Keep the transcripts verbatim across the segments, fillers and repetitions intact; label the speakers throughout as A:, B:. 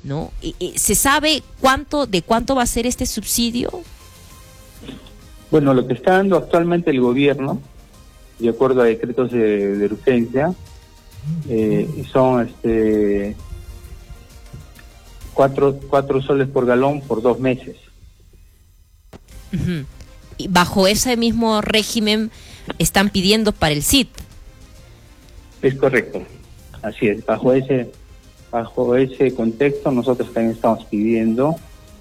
A: ¿no? Y, y, ¿se sabe cuánto de cuánto va a ser este subsidio?
B: Bueno, lo que está dando actualmente el gobierno, de acuerdo a decretos de, de urgencia, eh, son este cuatro, cuatro soles por galón por dos meses.
A: Uh-huh. Y bajo ese mismo régimen están pidiendo para el C I T.
B: Es correcto, así es. Bajo ese, bajo ese contexto nosotros también estamos pidiendo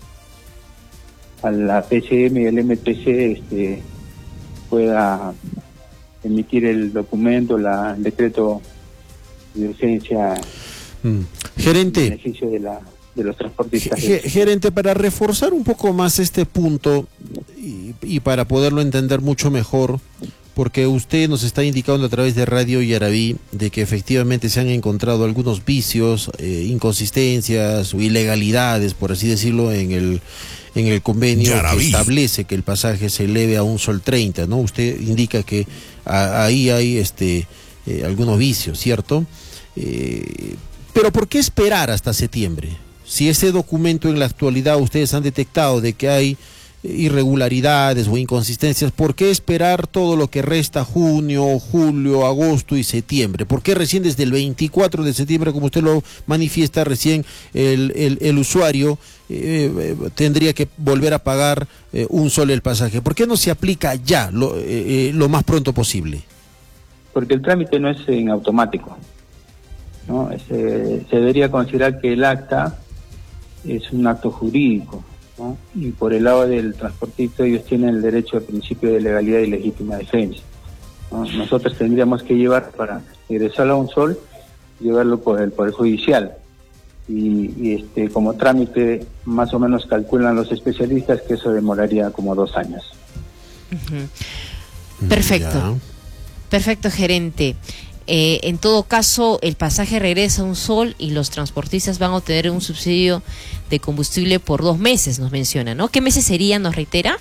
B: a la P C M y el M T C este, pueda emitir el documento, la, el decreto de urgencia
C: mm. Gerente,
B: en beneficio de, la, de los transportistas.
C: G- gerente, para reforzar un poco más este punto y, y para poderlo entender mucho mejor, porque usted nos está indicando a través de Radio Yaraví de que efectivamente se han encontrado algunos vicios, eh, inconsistencias o ilegalidades, por así decirlo, en el en el convenio Yaraví, que establece que el pasaje se eleve a un sol treinta, ¿no? Usted indica que a, ahí hay este eh, algunos vicios, ¿cierto? Eh, pero ¿por qué esperar hasta septiembre? Si ese documento en la actualidad ustedes han detectado de que hay irregularidades o inconsistencias, ¿por qué esperar todo lo que resta junio, julio, agosto y septiembre? ¿Por qué recién desde el veinticuatro de septiembre, como usted lo manifiesta, recién el, el, el usuario eh, tendría que volver a pagar eh, un sol el pasaje? ¿Por qué no se aplica ya lo, eh, lo más pronto posible?
B: Porque el trámite no es en automático, ¿no? Se, se debería considerar que el acta es un acto jurídico, ¿no? Y por el lado del transportista ellos tienen el derecho al principio de legalidad y legítima defensa, ¿no? Nosotros tendríamos que llevar, para ingresarlo a un sol, llevarlo por el Poder Judicial y, y este como trámite más o menos calculan los especialistas que eso demoraría como dos años.
A: Uh-huh. Perfecto, ya. Perfecto, gerente. Eh, en todo caso, el pasaje regresa a un sol y los transportistas van a obtener un subsidio de combustible por dos meses, nos menciona, ¿no? ¿Qué meses serían, nos reitera?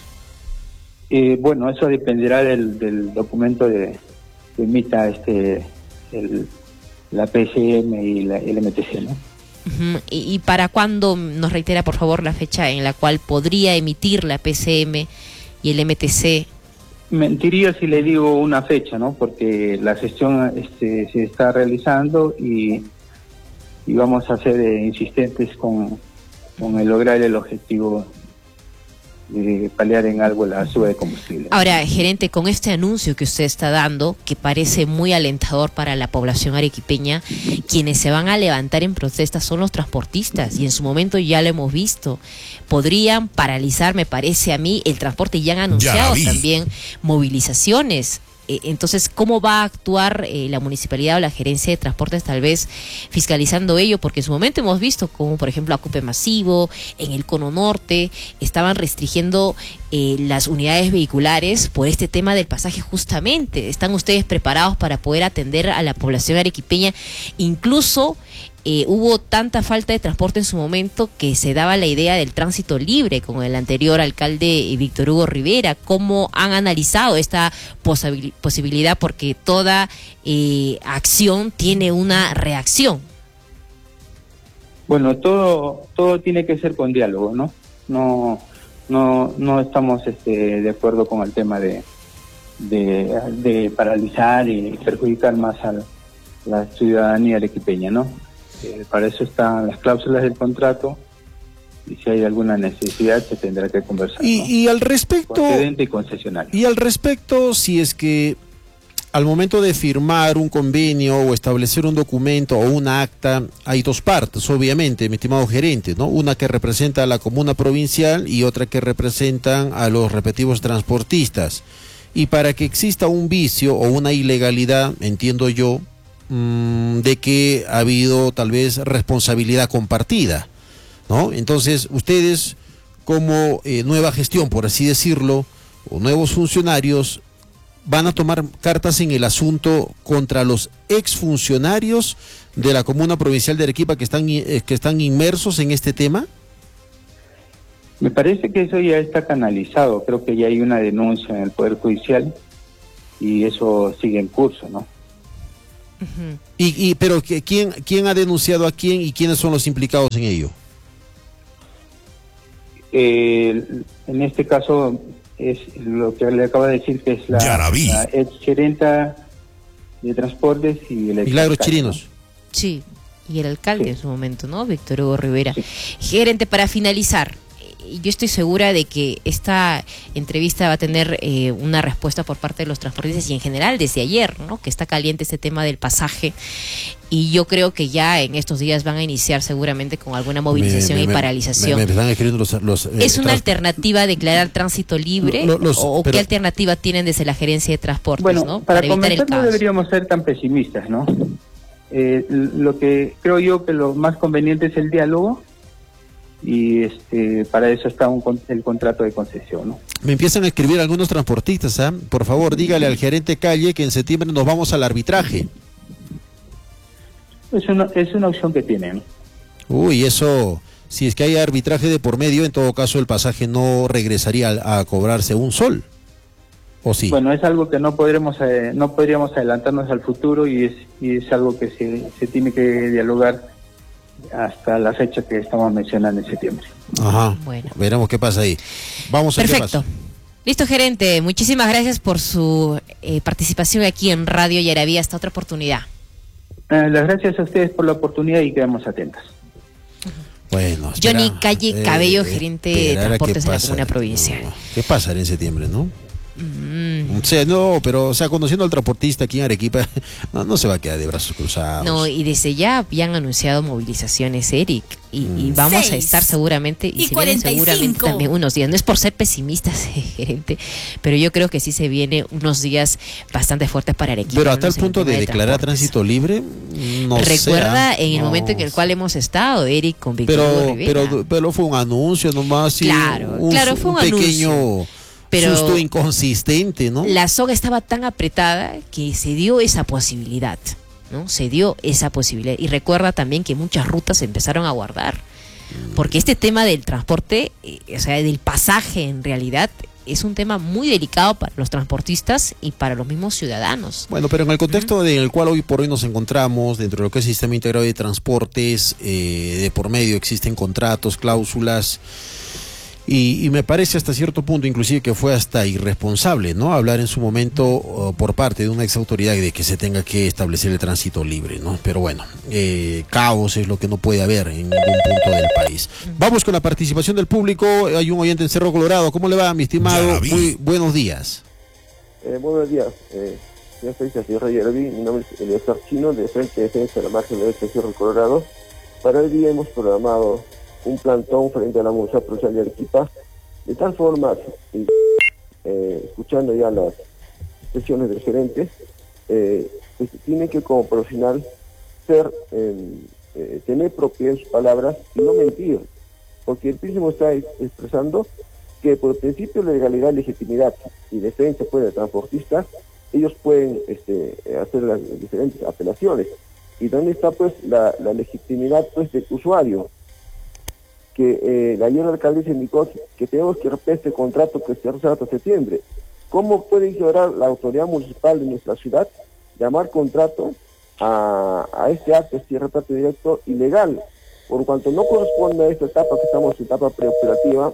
B: Eh, bueno, eso dependerá del, del documento de, que emita este, el, la P C M y la, el M T C, ¿no?
A: Uh-huh. ¿Y, ¿Y para cuándo, nos reitera por favor la fecha en la cual podría emitir la P C M y el M T C?
B: Mentiría si le digo una fecha, ¿no? Porque la gestión este, se está realizando y, y vamos a ser eh, insistentes con, con el lograr el objetivo de paliar en algo la suba de combustible.
A: Ahora, gerente, con este anuncio que usted está dando, que parece muy alentador para la población arequipeña, quienes se van a levantar en protesta son los transportistas, y en su momento ya lo hemos visto. Podrían paralizar, me parece a mí, el transporte, y ya han anunciado ya también movilizaciones. Entonces, ¿cómo va a actuar eh, la municipalidad o la gerencia de transportes, tal vez fiscalizando ello? Porque en su momento hemos visto como, por ejemplo, Acupe Masivo, en el Cono Norte, estaban restringiendo eh, las unidades vehiculares por este tema del pasaje justamente. ¿Están ustedes preparados para poder atender a la población arequipeña? Incluso Eh, hubo tanta falta de transporte en su momento que se daba la idea del tránsito libre con el anterior alcalde Víctor Hugo Rivera. ¿Cómo han analizado esta posibil- posibilidad? Porque toda eh, acción tiene una reacción.
B: Bueno, todo todo tiene que ser con diálogo, ¿no? No no no estamos este, de acuerdo con el tema de de, de paralizar y perjudicar más a la ciudadanía arequipeña, ¿no? Eh, para eso están las cláusulas del contrato y si hay alguna necesidad se tendrá que conversar,
C: y,
B: ¿no?
C: y al respecto
B: concedente y concesionario.
C: Y al respecto, si es que al momento de firmar un convenio o establecer un documento o una acta, hay dos partes, obviamente, mi estimado gerente, ¿no? Una que representa a la comuna provincial y otra que representan a los respectivos transportistas. Y para que exista un vicio o una ilegalidad, entiendo yo, de que ha habido tal vez responsabilidad compartida, ¿no? Entonces, ustedes como eh, nueva gestión, por así decirlo, o nuevos funcionarios, van a tomar cartas en el asunto contra los exfuncionarios de la Comuna Provincial de Arequipa que están, eh, que están inmersos en este tema.
B: Me parece que eso ya está canalizado, creo que ya hay una denuncia en el Poder Judicial y eso sigue en curso, ¿no?
C: Uh-huh. y, y Pero ¿quién, ¿quién ha denunciado a quién y quiénes son los implicados en ello?
B: Eh, en este caso es lo que le acaba de decir, que es la, la ex gerenta de transportes y el
C: Milagros Chirinos.
A: Sí, y el alcalde sí. en su momento, ¿no? Víctor Hugo Rivera. Sí. Gerente, para finalizar, yo estoy segura de que esta entrevista va a tener eh, una respuesta por parte de los transportistas y en general desde ayer, ¿no? Que está caliente este tema del pasaje y yo creo que ya en estos días van a iniciar seguramente con alguna movilización me, me, y paralización. Me, me están escribiendo los, los, eh, ¿Es una alternativa declarar tránsito libre lo, los, o pero, qué alternativa tienen desde la gerencia de transportes?
B: Bueno,
A: ¿no?
B: para, para comenzar no deberíamos ser tan pesimistas, ¿no? Eh, lo que creo yo que lo más conveniente es el diálogo. Y este para eso está un, el contrato de concesión, ¿no?
C: Me empiezan a escribir algunos transportistas, ¿eh? Por favor, dígale al gerente Calle que en septiembre nos vamos al arbitraje.
B: Es una, es una opción que tienen.
C: Uy, eso, si es que hay arbitraje de por medio, en todo caso el pasaje no regresaría a, a cobrarse un sol, ¿o sí?
B: Bueno, es algo que no podremos eh, no podríamos adelantarnos al futuro y es y es algo que se, se tiene que dialogar hasta la fecha que estamos mencionando en septiembre.
C: Ajá, bueno. Veremos qué pasa ahí. Vamos a ver qué pasa.
A: Listo, gerente. Muchísimas gracias por su eh, participación aquí en Radio Yarabí. Hasta otra oportunidad.
B: Eh, las gracias a ustedes por la oportunidad y quedamos atentos.
C: Bueno, espera,
A: Johnny Calle Cabello, eh, gerente de transportes en la comuna provincial.
C: No, ¿qué pasará en septiembre, no?
A: Mm.
C: O sea, no, pero, o sea, conociendo al transportista aquí en Arequipa, no, no se va a quedar de brazos cruzados.
A: No, y desde ya habían anunciado movilizaciones, Eric, y, mm. y vamos Seis. a estar seguramente, y, y se vienen seguramente también unos días, no es por ser pesimistas, eh, gerente, pero yo creo que sí se viene unos días bastante fuertes para Arequipa.
C: Pero hasta el punto de, de declarar tránsito libre, no sé.
A: Recuerda en el
C: no.
A: momento en el cual hemos estado, Eric, con Víctor
C: pero,
A: Rivera.
C: Pero, pero fue un anuncio nomás.
A: Claro,
C: un,
A: claro, fue un,
C: un
A: pequeño
C: anuncio. Pero susto inconsistente, ¿no?
A: La soga estaba tan apretada que se dio esa posibilidad, ¿no? Se dio esa posibilidad. Y recuerda también que muchas rutas se empezaron a guardar. Porque este tema del transporte, eh, o sea, del pasaje en realidad, es un tema muy delicado para los transportistas y para los mismos ciudadanos.
C: Bueno, pero en el contexto uh-huh. en el cual hoy por hoy nos encontramos, dentro de lo que es el sistema integrado de transportes, eh, de por medio existen contratos, cláusulas. Y, y me parece hasta cierto punto inclusive que fue hasta irresponsable, ¿no? Hablar en su momento uh, por parte de una ex autoridad de que se tenga que establecer el tránsito libre, ¿no? Pero bueno, eh, caos es lo que no puede haber en ningún punto del país. Vamos con la participación del público. Hay un oyente en Cerro Colorado. ¿Cómo le va, mi estimado? Muy buenos días.
D: Eh, buenos días. Eh, ya estoy, señor Yarabí. Mi nombre es Eleazar Chino, de Frente de Defensa de la Margen Derecha de Cerro Colorado. Para hoy día hemos programado un plantón frente a la Municipalidad Provincial de Arequipa, de tal forma, eh, escuchando ya las expresiones del gerente, eh, pues tiene que como profesional ser, eh, eh, tener propiedad en sus palabras y no mentir, porque el mismo está expresando que por el principio de legalidad, legitimidad y defensa pues, del transportista, ellos pueden este, hacer las diferentes apelaciones. ¿Y dónde está pues la, la legitimidad pues del usuario? Que eh, la ayer alcaldesa indicó que tenemos que romper este contrato que se realiza hasta septiembre. ¿Cómo puede ignorar la autoridad municipal de nuestra ciudad llamar contrato a, a este acto, este retrato directo ilegal? Por cuanto no corresponde a esta etapa, que estamos en etapa preoperativa,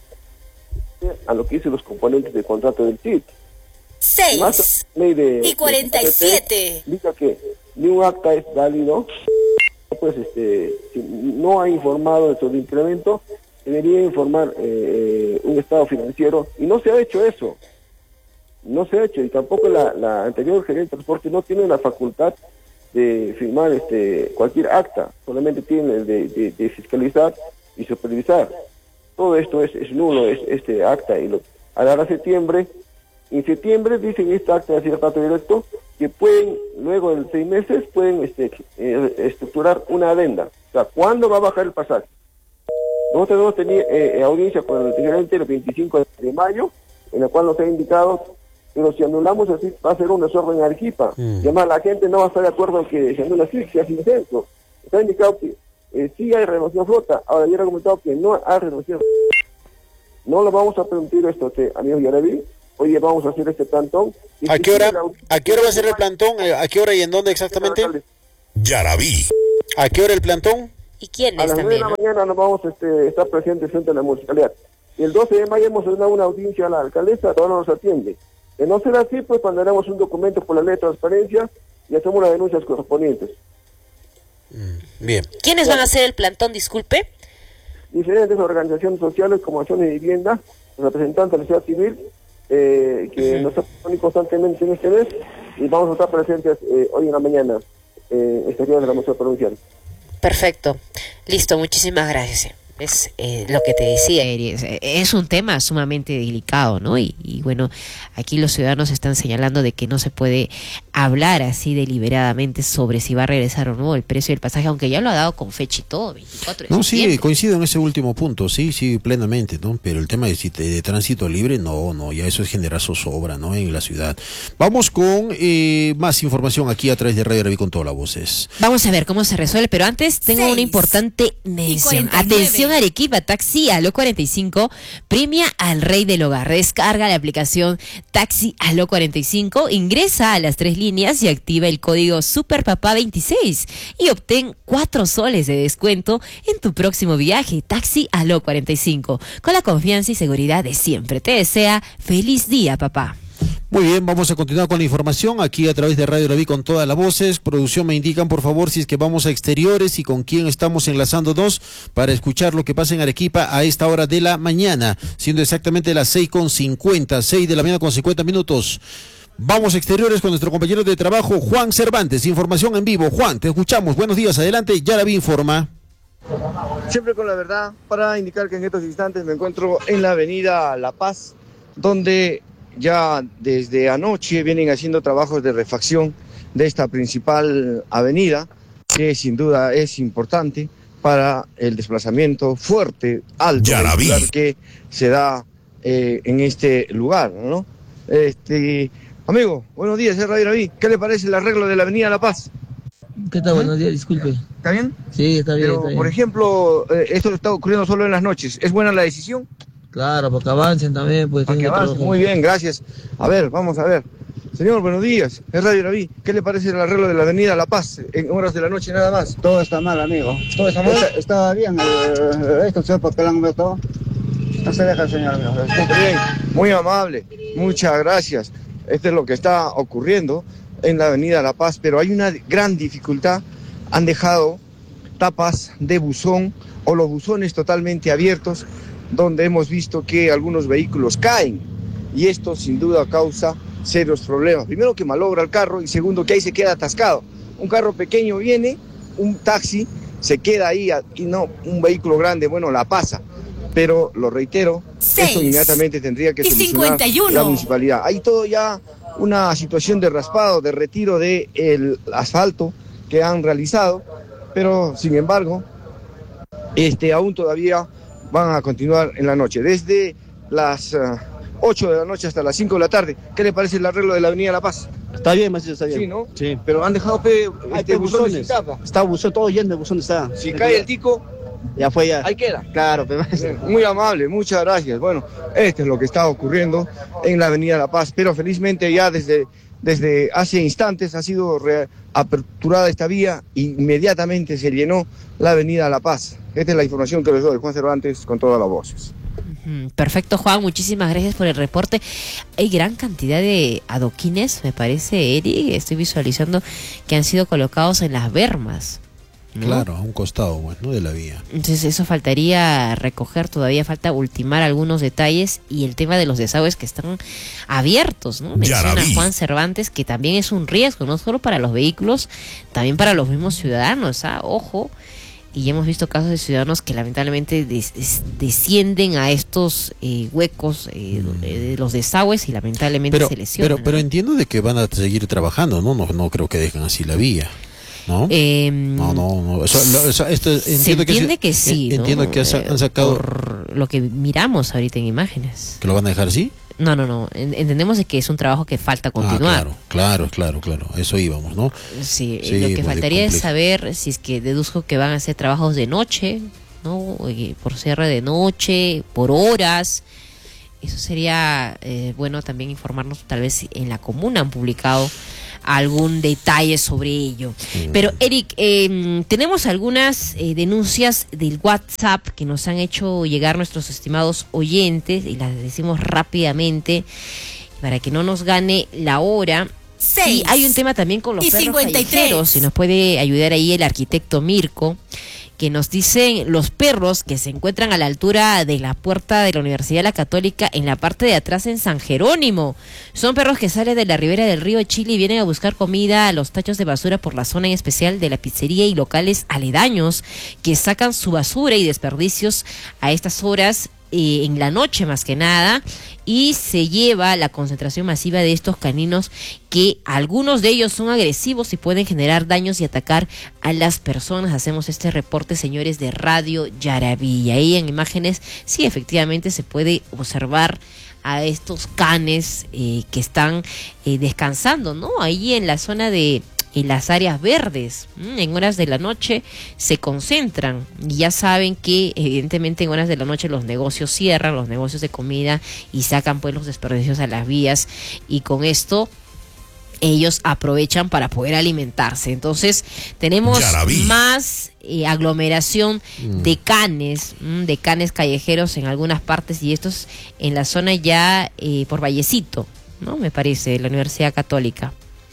D: a lo que dicen los componentes del contrato del T I T.
E: seis
D: Más ley de,
E: y cuarenta y siete.
D: Indica que ni un acta es válido. Pues este, si no ha informado sobre el incremento, debería informar eh, un estado financiero, y no se ha hecho eso, no se ha hecho, y tampoco la, la anterior gerente de transporte no tiene la facultad de firmar este cualquier acta, solamente tiene de, de, de fiscalizar y supervisar. Todo esto es, es nulo, es este acta, y lo hará septiembre. En septiembre dicen este acta de acierto directo que pueden, luego de seis meses, pueden este, eh, estructurar una adenda. O sea, ¿cuándo va a bajar el pasaje? Nosotros hemos tenido eh, audiencia con el gerente el veinticinco de mayo, en la cual nos ha indicado, pero si anulamos así, va a ser un desorden en Arequipa. Mm. Y además la gente no va a estar de acuerdo en que se anula así, que sea sin censo. Nos ha indicado que eh, sí hay renovación flota. Ahora, yo he comentado que no hay renovación. No lo vamos a permitir esto, amigos Yarabí. hoy día vamos a hacer este plantón.
C: ¿A qué hora, a qué hora va a ser el plantón? ¿A qué hora y en dónde exactamente?
F: Yarabí.
C: ¿A qué hora el plantón?
A: ¿Y quién
D: A
A: es
D: las nueve de
A: también?
D: la
A: ¿no?
D: mañana nos vamos a este, estar presentes frente a la municipalidad. Y el doce de mayo hemos dado una audiencia a la alcaldesa, todavía no nos atiende. De no ser así, pues mandaremos un documento por la ley de transparencia y hacemos las denuncias correspondientes.
C: Bien.
A: ¿Quiénes van a hacer el plantón, disculpe?
D: Diferentes organizaciones sociales como Acciones de Vivienda, representantes de la sociedad civil, eh, que nos están constantemente en este mes, y vamos a estar presentes eh, hoy en la mañana, eh, exterior de la Municipalidad Provincial.
A: Perfecto. Listo, muchísimas gracias. Es eh, lo que te decía, Eris, es un tema sumamente delicado, ¿no? Y, y bueno, aquí los ciudadanos están señalando de que no se puede hablar así deliberadamente sobre si va a regresar o no el precio del pasaje, aunque ya lo ha dado con fecha y todo, veinticuatro de
C: No, sí,
A: septiembre.
C: coincido en ese último punto, sí, sí, plenamente, ¿no? Pero el tema de, si te- de tránsito libre, no, no, ya eso es generar zozobra, ¿no? En la ciudad. Vamos con eh, más información aquí a través de Radio Yarabí con todas las voces.
A: Vamos a ver cómo se resuelve, pero antes tengo
E: Seis
A: una importante mención.
E: cuarenta y nueve.
A: Atención Arequipa, Taxi Aló cuarenta y cinco premia al rey del hogar. Descarga la aplicación Taxi Aló cuarenta y cinco, ingresa a las tres líneas y activa el código SUPERPAPA veintiséis y obtén cuatro soles de descuento en tu próximo viaje. Taxi Aló cuarenta y cinco, con la confianza y seguridad de siempre. Te desea feliz día, papá.
C: Muy bien, vamos a continuar con la información aquí a través de Radio Yarabí con todas las voces. Producción, me indican por favor si es que vamos a exteriores y con quién estamos enlazándonos para escuchar lo que pasa en Arequipa a esta hora de la mañana, siendo exactamente las seis con cincuenta, seis de la mañana con cincuenta minutos. Vamos a exteriores con nuestro compañero de trabajo Juan Cervantes, información en vivo. Juan, te escuchamos, buenos días, adelante, Yarabí informa.
G: Siempre con la verdad, para indicar que en estos instantes me encuentro en la avenida La Paz, donde ya desde anoche vienen haciendo trabajos de refacción de esta principal avenida, que sin duda es importante para el desplazamiento fuerte, alto,
F: Yarabí.
G: vehicular que se da eh, en este lugar, ¿no? Este, amigo, buenos días, es Radio Yarabí. ¿Qué le parece el arreglo de la avenida La Paz?
H: ¿Qué tal? Buenos días, disculpe.
G: ¿Está bien?
H: Sí, está bien,
G: Pero,
H: está bien.
G: por ejemplo, eh, esto está ocurriendo solo en las noches. ¿Es buena la decisión?
H: Claro, para que avancen también, pues.
G: Para que
H: tienen que
G: avance.
H: trabajar.
G: Muy bien, gracias. A ver, vamos a ver. Señor, buenos días. Es Radio Yarabí. ¿Qué le parece el arreglo de la avenida La Paz en horas de la noche nada más?
I: Todo está mal, amigo.
G: ¿Todo está mal?
I: Está, está bien. Eh, esto, señor, porque lo han todo. No se deja, señor, amigo.
G: Muy bien, muy amable. Muchas gracias. Esto es lo que está ocurriendo en la avenida La Paz, pero hay una gran dificultad. Han dejado tapas de buzón o los buzones totalmente abiertos, donde hemos visto que algunos vehículos caen, y esto sin duda causa serios problemas. Primero, que malogra el carro, y segundo, que ahí se queda atascado. Un carro pequeño viene, un taxi se queda ahí, y no un vehículo grande, bueno, la pasa. Pero, lo reitero,
E: Seis
G: esto inmediatamente tendría que
E: y
G: solucionar
E: cincuenta y uno.
G: la municipalidad. Hay todo ya una situación de raspado, de retiro del asfalto que han realizado, pero sin embargo, este, aún todavía van a continuar en la noche, desde las uh, ocho de la noche hasta las cinco de la tarde. ¿Qué le parece el arreglo de la avenida La Paz?
I: Está bien, maestro, está bien.
G: Sí, ¿no?
I: Sí.
G: Pero han dejado pe,
I: Hay
G: este,
I: pe
G: buzones
I: buzones.
G: sin tapa.
I: Está buzón, todo lleno de buzones está.
G: Si cae el tico,
I: Ya fue ya.
G: ahí queda.
I: Claro, pe, maestro.
G: Muy amable, muchas gracias. Bueno, esto es lo que está ocurriendo en la avenida La Paz, pero felizmente ya desde, desde hace instantes ha sido reaperturada esta vía, inmediatamente se llenó la avenida La Paz. Esta es la información que les doy, Juan Cervantes, con todas las voces.
A: Perfecto, Juan, muchísimas gracias por el reporte. Hay gran cantidad de adoquines, me parece, Eric, estoy visualizando que han sido colocados en las bermas, ¿no?
C: Claro, a un costado, bueno, de la vía.
A: Entonces eso faltaría recoger, todavía falta ultimar algunos detalles, y el tema de los desagües que están abiertos, ¿no? Menciona
F: Yarabí.
A: Juan Cervantes que también es un riesgo, no solo para los vehículos, también para los mismos ciudadanos, ¿ah? Ojo. Y hemos visto casos de ciudadanos que lamentablemente des- des- descienden a estos eh, huecos eh, de los desagües y lamentablemente
C: Pero,
A: se lesionan.
C: pero, pero
A: ¿no?
C: entiendo de que van a seguir trabajando, ¿no? No, no creo que dejen así la vía, ¿no?
A: Eh,
C: no, no, no. Eso, lo- eso- esto,
A: se
C: entiendo
A: entiende que,
C: que,
A: sí, ¿no?
C: Entiendo que han,
A: Eh,
C: han sacado...
A: por lo que miramos ahorita en imágenes.
C: ¿Que lo van a dejar así?
A: No, no, no. En- entendemos de que es un trabajo que falta continuar.
C: Ah, claro, claro, claro, claro. Eso íbamos, ¿no?
A: Sí,
C: Sí,
A: lo que
C: pues,
A: faltaría es
C: complejo.
A: saber si es que deduzco que van a hacer trabajos de noche, ¿no? Eh, Por cierre de noche, por horas. Eso sería eh, bueno también informarnos, tal vez en la comuna han publicado algún detalle sobre ello. Sí. Pero Eric, eh, tenemos algunas eh, denuncias del WhatsApp que nos han hecho llegar nuestros estimados oyentes y las decimos rápidamente para que no nos gane la hora.
E: Seis.
A: Y hay un tema también con los
E: y
A: perros
E: cincuenta y tres.
A: callejeros, si nos puede ayudar ahí el arquitecto Mirko, que nos dicen los perros que se encuentran a la altura de la puerta de la Universidad La Católica en la parte de atrás en San Jerónimo. Son perros que salen de la ribera del río Chile y vienen a buscar comida a los tachos de basura por la zona en especial de la pizzería y locales aledaños que sacan su basura y desperdicios a estas horas. Eh, en la noche más que nada, y se lleva la concentración masiva de estos caninos, que algunos de ellos son agresivos y pueden generar daños y atacar a las personas. Hacemos este reporte, señores de Radio Yarabí. Ahí en imágenes sí efectivamente se puede observar a estos canes eh, que están eh, descansando, ¿no? Ahí en la zona de en las áreas verdes, en horas de la noche se concentran, y ya saben que evidentemente en horas de la noche los negocios cierran, los negocios de comida, y sacan pues los desperdicios a las vías, y con esto ellos aprovechan para poder alimentarse. Entonces tenemos más eh, aglomeración mm. de canes, mm, de canes callejeros en algunas partes, y estos en la zona ya eh, por Vallecito, ¿no? Me parece, la Universidad Católica.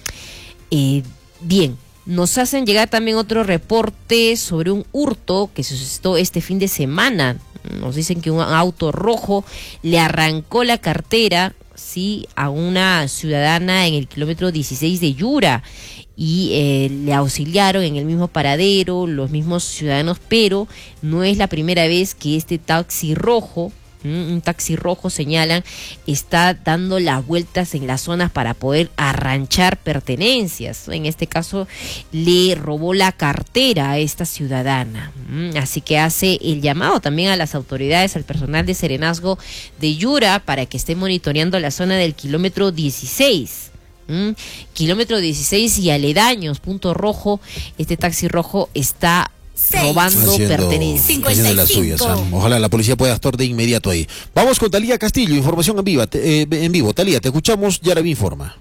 A: Eh, Bien, nos hacen llegar también otro reporte sobre un hurto que se suscitó este fin de semana. Nos dicen que un auto rojo le arrancó la cartera, sí, a una ciudadana en el kilómetro dieciséis de Yura, y eh, le auxiliaron en el mismo paradero los mismos ciudadanos, pero no es la primera vez que este taxi rojo, un taxi rojo, señalan, está dando las vueltas en las zonas para poder arranchar pertenencias. En este caso le robó la cartera a esta ciudadana. Así que hace el llamado también a las autoridades, al personal de Serenazgo de Yura, para que esté monitoreando la zona del kilómetro dieciséis. ¿Mm? Kilómetro dieciséis y aledaños, punto rojo. Este taxi rojo está robando pertenencias.
C: Haciendo las suyas, ¿eh? Ojalá la policía pueda actuar de inmediato ahí. Vamos con Talía Castillo, información en, viva, te, eh, en vivo. Talía, te escuchamos, Yarabí informa.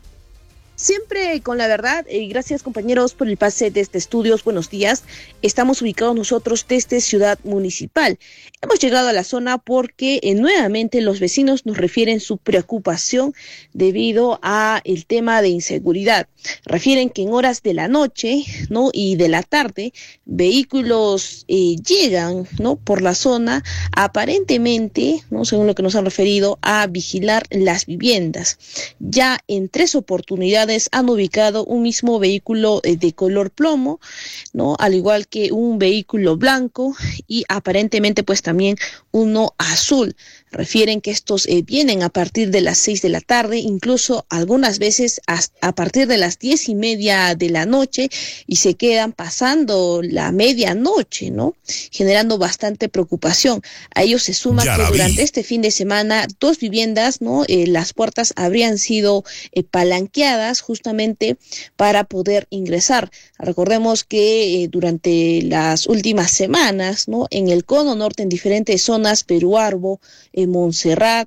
J: Siempre con la verdad, y gracias compañeros por el pase desde estudios, buenos días. Estamos ubicados nosotros desde Ciudad Municipal. Hemos llegado a la zona porque eh, nuevamente los vecinos nos refieren su preocupación debido a el tema de inseguridad. Refieren que en horas de la noche, ¿no?, y de la tarde, vehículos eh, llegan, ¿no?, por la zona, aparentemente, ¿no?, según lo que nos han referido, a vigilar las viviendas. Ya en tres oportunidades han ubicado un mismo vehículo eh, de color plomo, ¿no?, al igual que un vehículo blanco y aparentemente pues también uno azul. Refieren que estos eh, vienen a partir de las seis de la tarde, incluso algunas veces a, a partir de las diez y media de la noche, y se quedan pasando la medianoche, ¿no?, generando bastante preocupación. A ellos se suma que durante este fin de semana dos viviendas, ¿no?, eh, las puertas habrían sido eh, palanqueadas justamente para poder ingresar. Recordemos que eh, durante las últimas semanas, ¿no?, en el cono norte, en diferentes zonas, Perú Arbo, en Montserrat,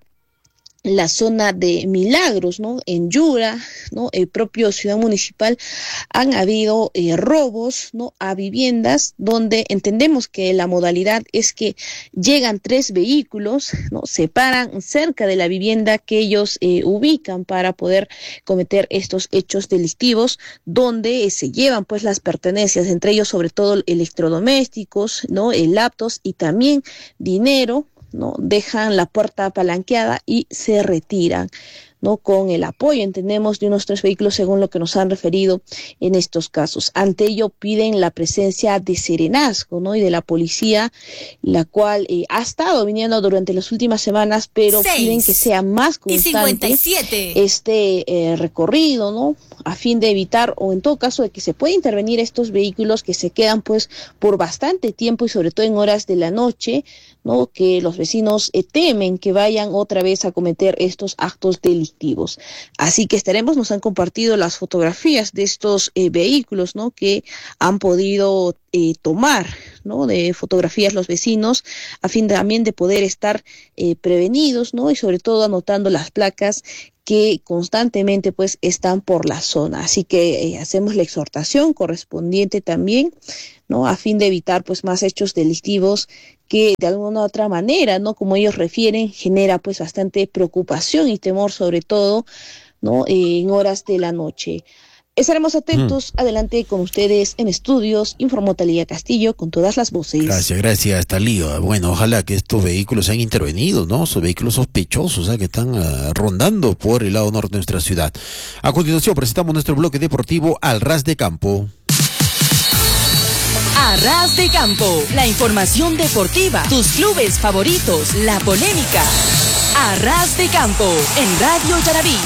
J: la zona de Milagros, ¿no?, en Yura, ¿no?, el propio Ciudad Municipal, han habido eh, robos, ¿no?, a viviendas donde entendemos que la modalidad es que llegan tres vehículos, ¿no?, se paran cerca de la vivienda que ellos eh, ubican para poder cometer estos hechos delictivos, donde eh, se llevan pues las pertenencias, entre ellos sobre todo electrodomésticos, ¿no?, eh, laptops y también dinero, ¿no? Dejan la puerta palanqueada y se retiran, ¿no?, con el apoyo, entendemos, de unos tres vehículos según lo que nos han referido en estos casos. Ante ello piden la presencia de Serenazgo, ¿no?, y de la policía, la cual eh, ha estado viniendo durante las últimas semanas, pero Seis. piden que sea más constante este eh, recorrido, ¿no?, a fin de evitar, o en todo caso de que se pueda intervenir estos vehículos que se quedan pues por bastante tiempo y sobre todo en horas de la noche, ¿no? Que los vecinos eh, temen que vayan otra vez a cometer estos actos delictivos. Así que estaremos, nos han compartido las fotografías de estos eh, vehículos, ¿no? Que han podido eh, tomar, ¿no? De fotografías los vecinos, a fin de, también de poder estar eh, prevenidos, ¿no? Y sobre todo anotando las placas que constantemente pues están por la zona. Así que eh, hacemos la exhortación correspondiente también, ¿no? A fin de evitar pues más hechos delictivos que de alguna u otra manera, ¿no? Como ellos refieren, genera pues bastante preocupación y temor, sobre todo, ¿no? Eh, en horas de la noche. Estaremos atentos, mm. adelante con ustedes en estudios, informó Talía Castillo con todas las voces.
C: Gracias, gracias, Talía. Bueno, ojalá que estos vehículos sean intervenidos, ¿no? Son vehículos sospechosos, ¿eh? Que están uh, rondando por el lado norte de nuestra ciudad. A continuación presentamos nuestro bloque deportivo Al Ras de Campo.
K: A Ras de Campo, la información deportiva, tus clubes favoritos, la polémica. A Ras de Campo, en Radio Yarabí.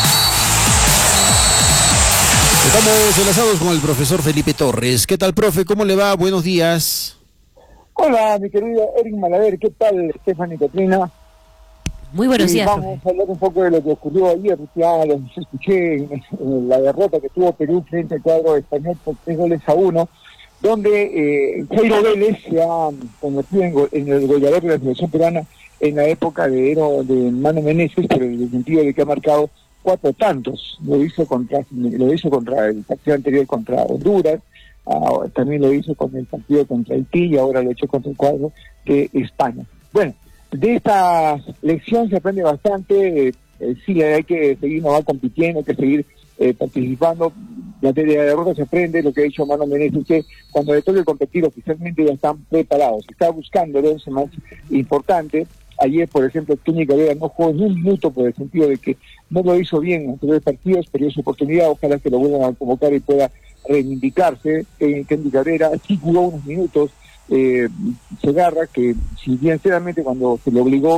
C: Estamos enlazados con el profesor Felipe Torres. ¿Qué tal, profe? ¿Cómo le va? Buenos días.
L: Hola, mi querido Eric Malaver. ¿Qué tal, Stephanie Catrina?
A: Muy buenos días.
L: Vamos profe. a hablar un poco de lo que ocurrió ayer. Ya los escuché en, en la derrota que tuvo Perú frente al cuadro español por tres goles a uno, donde eh, Jairo Vélez se ha convertido en, go en el goleador de la selección peruana en la época de, Ero, de Mano Menezes, pero en el sentido de que ha marcado cuatro tantos. Lo hizo contra lo hizo contra el partido anterior contra Honduras, uh, también lo hizo con el partido contra Haití y ahora lo ha hecho contra el cuadro de España. Bueno, de esta lección se aprende bastante. eh, eh, sí, hay que seguir no va compitiendo, hay que seguir eh, participando. La teoría de derrota se aprende. Lo que ha dicho Mano Menezes es que cuando le toque competir oficialmente ya están preparados. Está buscando el once más importante. Ayer, por ejemplo, Kenny Cabrera no jugó ni un minuto por el sentido de que no lo hizo bien en anteriores partidos, perdió su oportunidad. Ojalá que lo vuelvan a convocar y pueda reivindicarse. Kenny Cabrera sí jugó unos minutos. Eh, Segarra, que sinceramente cuando se le obligó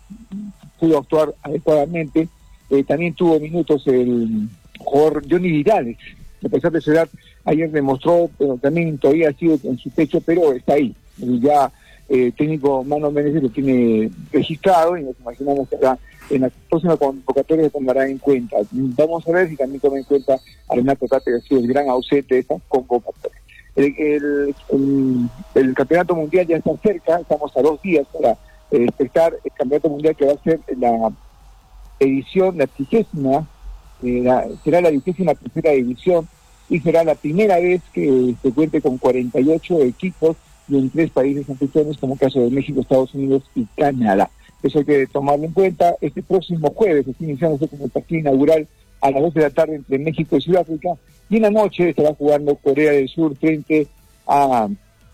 L: pudo actuar adecuadamente. Eh, también tuvo minutos el jugador Johnny Vidales, a pesar de su edad, ayer demostró, pero también todavía ha sido en su pecho, pero está ahí. Y ya el eh, técnico Mano Menezes lo tiene registrado y nos imaginamos que acá en la próxima convocatoria se tomará en cuenta. Vamos a ver si también toma en cuenta a Renato Tapia, que ha sido el gran ausente de esta convocatoria. El, el, el, el campeonato mundial ya está cerca, estamos a dos días para eh, expectar el campeonato mundial, que va a ser la edición, la trigésima, eh, la, será la vigésima tercera edición y será la primera vez que se cuente con cuarenta y ocho equipos y en tres países anfitriones, como el caso de México, Estados Unidos y Canadá. Eso hay que tomarlo en cuenta. Este próximo jueves está iniciándose como el partido inaugural a las doce de la tarde entre México y Sudáfrica, y en la noche estará jugando Corea del Sur frente a,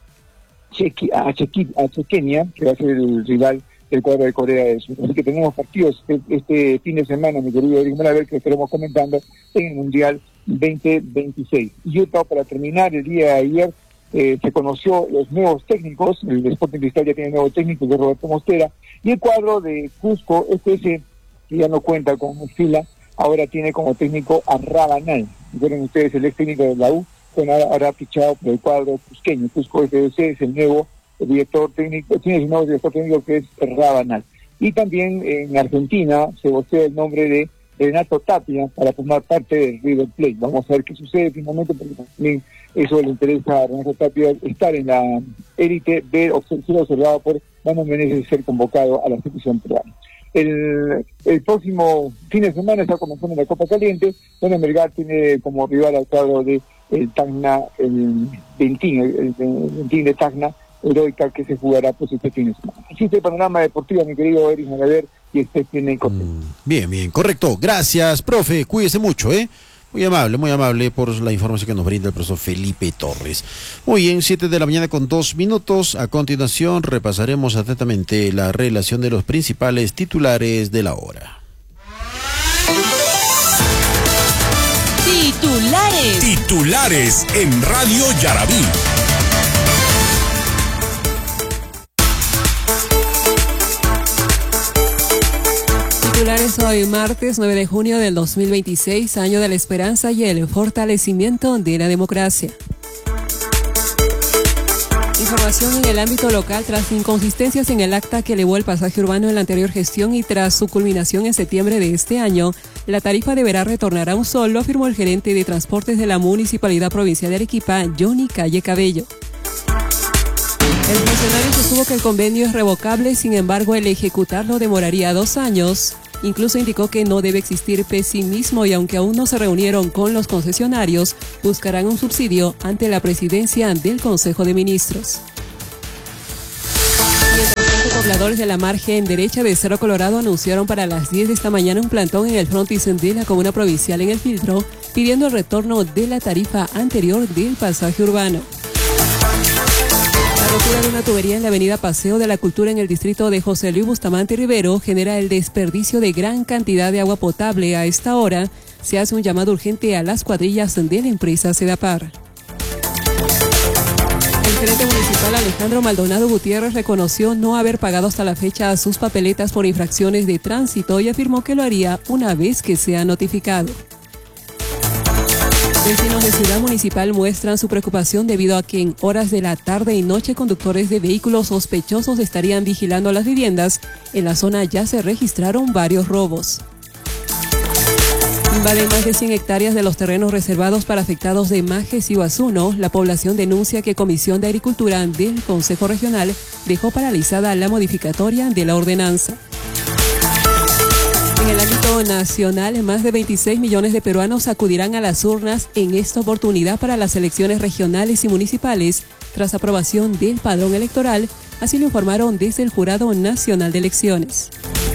L: Chequi, a, Chequi, a Chequenia, que va a ser el rival del cuadro de Corea del Sur. Así que tenemos partidos este, este fin de semana, mi querido Eric Malaver, que estaremos comentando en el Mundial veinte veintiséis. Y Utah, para terminar, el día de ayer eh, se conoció los nuevos técnicos. El Sporting Cristal ya tiene nuevo técnico, de Roberto Mostera, y el cuadro de Cusco, este ese que ya no cuenta con fila, ahora tiene como técnico a Rabanal. Recuerden ustedes, el ex técnico de la U, bueno, ahora, ahora fichado por el cuadro cusqueño. Cusco F D C es el nuevo director técnico, tiene el nuevo director técnico, que es Rabanal. Y también en Argentina se vocea el nombre de Renato Tapia para formar parte del River Plate. Vamos a ver qué sucede finalmente, porque también eso le interesa a Renato Tapia, estar en la élite, ver, ser observado por Mano Menezes, ser convocado a la selección peruana. El, el próximo fin de semana está comenzando la Copa Caliente, donde Melgar tiene como rival al cuadro de el Tacna, el Ventín, el, el, el Ventín de Tacna, Heroica, que se jugará pues este fin de semana. Así es el panorama deportivo, mi querido Eric Malaver, y este tiene
C: mm, bien, bien, correcto. Gracias, profe, cuídese mucho, ¿eh? Muy amable, muy amable por la información que nos brinda el profesor Felipe Torres. Muy bien, siete de la mañana con dos minutos. A continuación repasaremos atentamente la relación de los principales titulares de la hora.
K: Titulares.
F: Titulares en Radio Yarabí.
M: Titulares hoy, martes nueve de junio del dos mil veintiséis, año de la esperanza y el fortalecimiento de la democracia. Información en el ámbito local. Tras inconsistencias en el acta que elevó el pasaje urbano en la anterior gestión y tras su culminación en septiembre de este año, la tarifa deberá retornar a un sol, lo afirmó el gerente de transportes de la Municipalidad Provincial de Arequipa, Johnny Calle Cabello. El funcionario sostuvo que el convenio es revocable, sin embargo el ejecutarlo demoraría dos años. Incluso indicó que no debe existir pesimismo y aunque aún no se reunieron con los concesionarios, buscarán un subsidio ante la presidencia del Consejo de Ministros. Mientras tanto, pobladores de la margen derecha de Cerro Colorado anunciaron para las diez de esta mañana un plantón en el frontis de la Comuna Provincial en El Filtro, pidiendo el retorno de la tarifa anterior del pasaje urbano. La rotura de una tubería en la avenida Paseo de la Cultura en el distrito de José Luis Bustamante Rivero genera el desperdicio de gran cantidad de agua potable. A esta hora se hace un llamado urgente a las cuadrillas de la empresa Sedapar. El gerente municipal Alejandro Maldonado Gutiérrez reconoció no haber pagado hasta la fecha sus papeletas por infracciones de tránsito y afirmó que lo haría una vez que sea notificado. Vecinos de Ciudad Municipal muestran su preocupación debido a que en horas de la tarde y noche conductores de vehículos sospechosos estarían vigilando las viviendas. En la zona ya se registraron varios robos. Invaden más de cien hectáreas de los terrenos reservados para afectados de Majes y Huazuno. La población denuncia que Comisión de Agricultura del Consejo Regional dejó paralizada la modificatoria de la ordenanza. En el ámbito nacional, más de veintiséis millones de peruanos acudirán a las urnas en esta oportunidad para las elecciones regionales y municipales, tras aprobación del padrón electoral, así lo informaron desde el Jurado Nacional de Elecciones.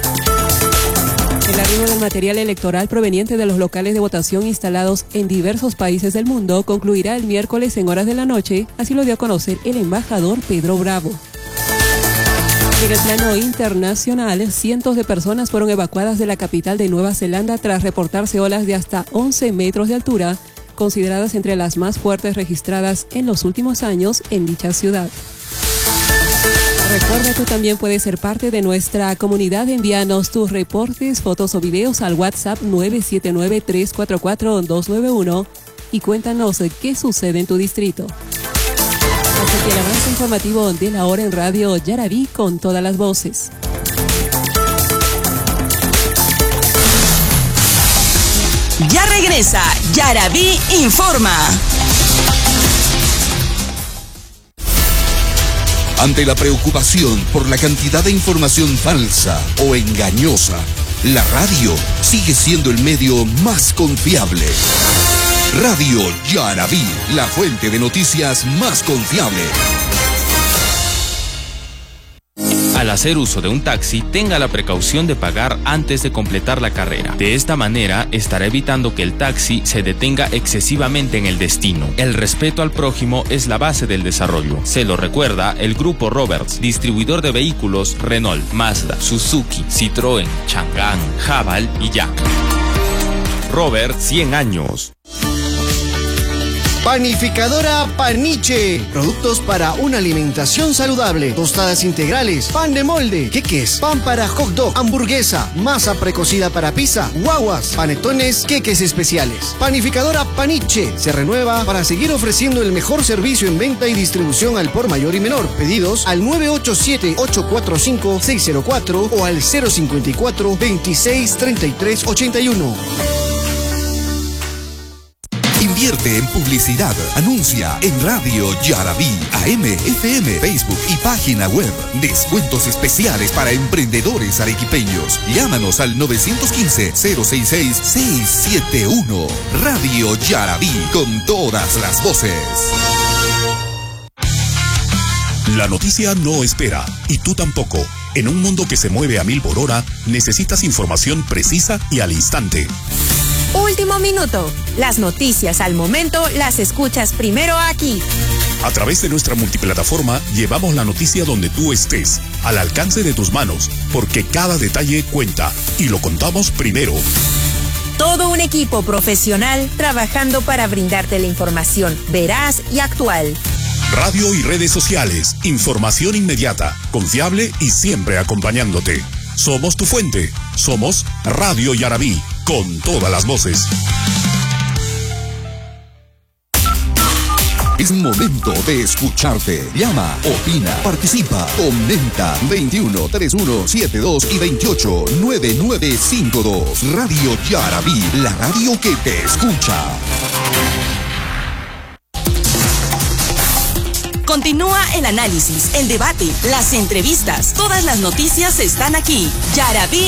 M: El arribo del material electoral proveniente de los locales de votación instalados en diversos países del mundo concluirá el miércoles en horas de la noche, así lo dio a conocer el embajador Pedro Bravo. En el plano internacional, cientos de personas fueron evacuadas de la capital de Nueva Zelanda tras reportarse olas de hasta once metros de altura, consideradas entre las más fuertes registradas en los últimos años en dicha ciudad. Recuerda, tú también puedes ser parte de nuestra comunidad. Envíanos tus reportes, fotos o videos al WhatsApp nueve siete nueve, tres cuatro cuatro, dos nueve uno y cuéntanos qué sucede en tu distrito. Hasta aquí el avance informativo de la hora en Radio Yarabí con todas las voces.
K: Ya regresa Yarabí Informa.
F: Ante la preocupación por la cantidad de información falsa o engañosa, la radio sigue siendo el medio más confiable. Radio Yarabí, la fuente de noticias más confiable.
N: Al hacer uso de un taxi, tenga la precaución de pagar antes de completar la carrera. De esta manera, estará evitando que el taxi se detenga excesivamente en el destino. El respeto al prójimo es la base del desarrollo. Se lo recuerda el Grupo Roberts, distribuidor de vehículos Renault, Mazda, Suzuki, Citroën, Chang'an, Haval y Yak. Robert, cien años.
O: Panificadora Paniche. Productos para una alimentación saludable. Tostadas integrales, pan de molde, queques, pan para hot dog, hamburguesa, masa precocida para pizza, guaguas, panetones, queques especiales. Panificadora Paniche se renueva para seguir ofreciendo el mejor servicio en venta y distribución al por mayor y menor. Pedidos al nueve ocho siete, ocho cuatro cinco, seis cero cuatro o al cero cinco cuatro, veintiséis, treinta y tres, ochenta y uno.
F: Invierte en publicidad. Anuncia en Radio Yarabí, A M, F M, Facebook y página web. Descuentos especiales para emprendedores arequipeños. Llámanos al nueve uno cinco, cero seis seis, seis siete uno. Radio Yarabí, con todas las voces.
P: La noticia no espera, y tú tampoco. En un mundo que se mueve a mil por hora, necesitas información precisa y al instante.
Q: Último minuto. Las noticias al momento las escuchas primero aquí.
P: A través de nuestra multiplataforma llevamos la noticia donde tú estés, al alcance de tus manos, porque cada detalle cuenta y lo contamos primero.
Q: Todo un equipo profesional trabajando para brindarte la información veraz y actual.
P: Radio y redes sociales, información inmediata, confiable y siempre acompañándote. Somos tu fuente, somos Radio Yarabí, con todas las voces.
F: Es momento de escucharte. Llama, opina, participa, comenta. veintiuno, treinta y uno, setenta y dos y veintiocho, noventa y nueve cincuenta y dos. Radio Yarabí, la radio que te escucha.
K: Continúa el análisis, el debate, las entrevistas. Todas las noticias están aquí. Yarabí